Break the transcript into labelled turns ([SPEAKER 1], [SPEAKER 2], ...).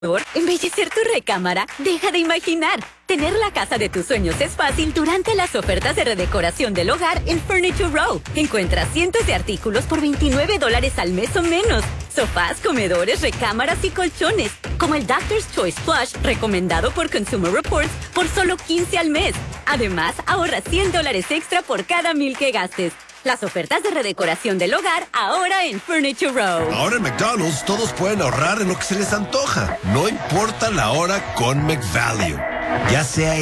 [SPEAKER 1] Embellecer tu recámara, deja de imaginar. Tener la casa de tus sueños es fácil durante las ofertas de redecoración del hogar en Furniture Row. Encuentra cientos de artículos por $29 al mes o menos. Sofás, comedores, recámaras y colchones, como el Doctor's Choice Plush, recomendado por Consumer Reports, por solo $15 al mes. Además, ahorra $100 extra por cada $1,000 que gastes. Las ofertas de redecoración del hogar ahora en Furniture Row.
[SPEAKER 2] Ahora en McDonald's todos pueden ahorrar en lo que se les antoja. No importa la hora con McValue. Ya sea